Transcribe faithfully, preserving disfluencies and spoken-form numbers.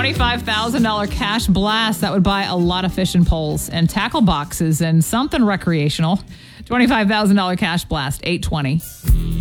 twenty-five thousand dollars cash blast. That would buy a lot of fishing poles and tackle boxes and something recreational. twenty-five thousand dollars cash blast, eight twenty.